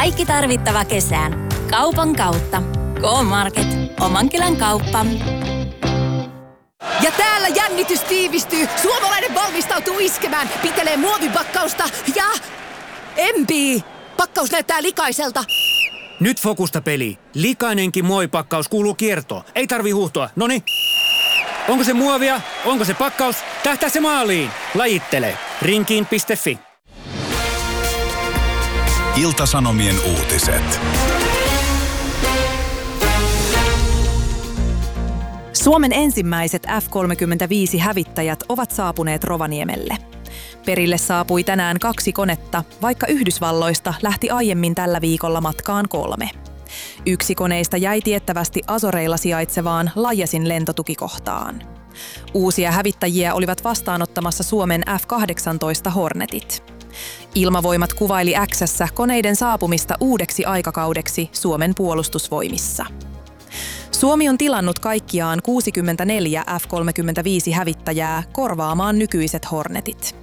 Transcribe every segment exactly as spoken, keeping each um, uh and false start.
Kaikki tarvittava kesään. Kaupan kautta. K-Market. Oman kylän kauppa. Ja täällä jännitys tiivistyy. Suomalainen valmistautuu iskemään. Pitelee muovipakkausta ja... Empii! Pakkaus näyttää likaiselta. Nyt fokusta peli. Likainenkin muovipakkaus kuuluu kiertoon. Ei tarvi huuhtoa. Noni. Onko se muovia? Onko se pakkaus? Tähtää se maaliin. Lajittele. Rinkiin piste fi. Ilta-Sanomien uutiset. Suomen ensimmäiset F kolmekymmentäviisi-hävittäjät ovat saapuneet Rovaniemelle. Perille saapui tänään kaksi konetta, vaikka Yhdysvalloista lähti aiemmin tällä viikolla matkaan kolme. Yksi koneista jäi tiettävästi Azoreilla sijaitsevaan Lajasin lentotukikohtaan. Uusia hävittäjiä olivat vastaanottamassa Suomen F kahdeksantoista Hornetit. Ilmavoimat kuvaili X:ssä koneiden saapumista uudeksi aikakaudeksi Suomen puolustusvoimissa. Suomi on tilannut kaikkiaan kuusikymmentäneljä F kolmekymmentäviisi-hävittäjää korvaamaan nykyiset Hornetit.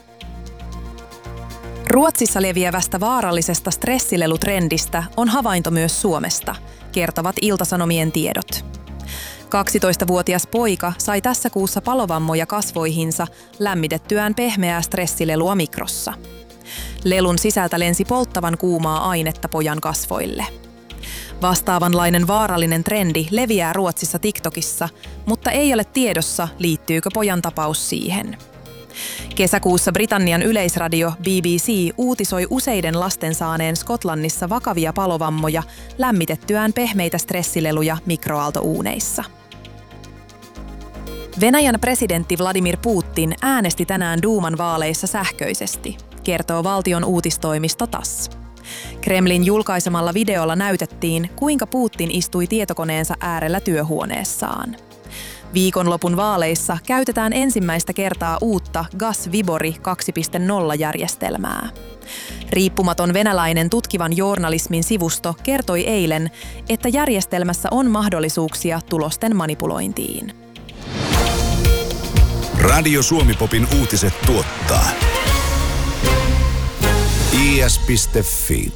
Ruotsissa leviävästä vaarallisesta stressilelutrendistä on havainto myös Suomesta, kertovat Ilta-Sanomien tiedot. kaksitoistavuotias poika sai tässä kuussa palovammoja kasvoihinsa lämmitettyään pehmeää stressilelua mikrossa. Lelun sisältä lensi polttavan kuumaa ainetta pojan kasvoille. Vastaavanlainen vaarallinen trendi leviää Ruotsissa TikTokissa, mutta ei ole tiedossa, liittyykö pojan tapaus siihen. Kesäkuussa Britannian yleisradio B B C uutisoi useiden lasten saaneen Skotlannissa vakavia palovammoja lämmitettyään pehmeitä stressileluja mikroaaltouuneissa. Venäjän presidentti Vladimir Putin äänesti tänään Duuman vaaleissa sähköisesti, kertoo valtion uutistoimisto T A S S. Kremlin julkaisemalla videolla näytettiin, kuinka Putin istui tietokoneensa äärellä työhuoneessaan. Viikonlopun vaaleissa käytetään ensimmäistä kertaa uutta Gas Vibori kaksi piste nolla-järjestelmää. Riippumaton venäläinen tutkivan journalismin sivusto kertoi eilen, että järjestelmässä on mahdollisuuksia tulosten manipulointiin. Radio Suomi-popin uutiset tuottaa i s piste fi.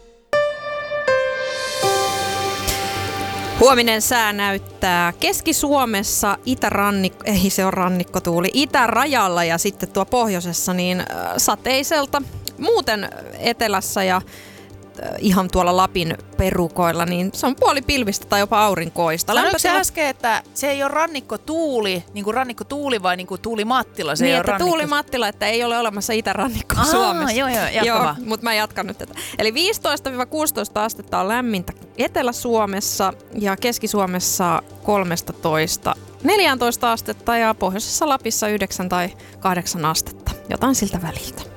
Huominen sää näyttää Keski-Suomessa itärannikko, ei se on rannikkotuuli, itärajalla ja sitten tuo pohjoisessa niin sateiselta. Muuten etelässä ja ihan tuolla Lapin perukoilla, niin se on puolipilvistä tai jopa aurinkoista. Sanoitko se äsken, että se ei ole rannikkotuuli, niin kuin rannikkotuuli vai niin kuin Tuuli Mattila? Se niin, ei että rannikko... Tuuli Mattila, että ei ole olemassa itärannikkoa Aha, Suomessa. Joo, joo, jatka joo, vaan. mutta mä jatkan nyt tätä. Eli viisitoista kuusitoista astetta on lämmintä Etelä-Suomessa ja Keski-Suomessa kolmetoista neljätoista astetta ja pohjoisessa Lapissa yhdeksän tai kahdeksan astetta. Jotain siltä väliltä.